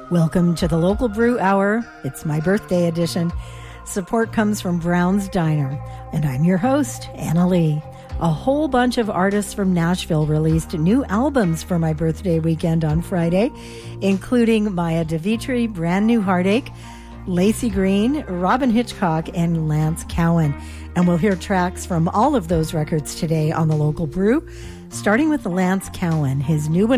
Welcome to the Local Brew Hour. It's my birthday edition. Support comes from Brown's Diner, and I'm your host, Anna Lee. A whole bunch of artists from Nashville released new albums for my birthday weekend on Friday, including Maya DeVitri, Brand New Heartache, Lacey Green, Robin Hitchcock, and Lance Cowan. And we'll hear tracks from all of those records today on the Local Brew, starting with Lance Cowan. His new one